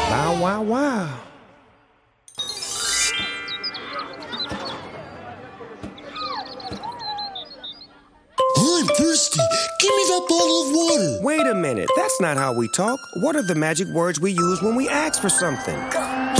Wow, wow, wow. I'm thirsty. Give me that bottle of water. Wait a minute. That's not how we talk. What are the magic words we use when we ask for something?